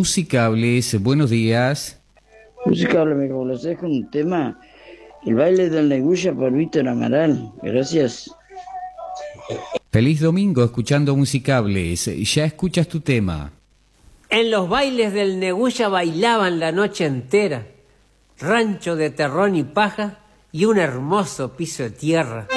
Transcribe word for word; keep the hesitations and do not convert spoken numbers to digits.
Musicables, buenos días. Musicable, me complacés con un tema, el baile del Neguya por Víctor Amaral. Gracias. Feliz domingo escuchando Musicables. Ya escuchas tu tema. En los bailes del Neguya bailaban la noche entera, rancho de terrón y paja y un hermoso piso de tierra.